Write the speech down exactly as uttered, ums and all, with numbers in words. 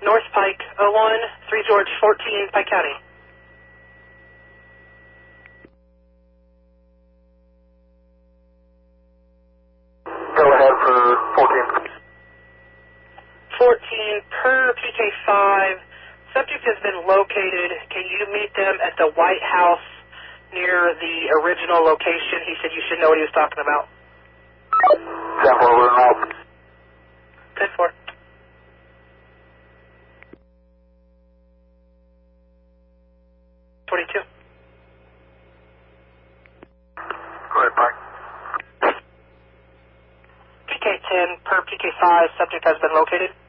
North Pike, oh one, three George fourteen, Pike County. Go ahead for fourteen. fourteen per P K five. Subject has been located. Can you meet them at the White House near the original location? He said you should know what he was talking about. ten four, we're out. ten four. twenty-two. Go ahead, Mike. P K ten per P K five. Subject has been located.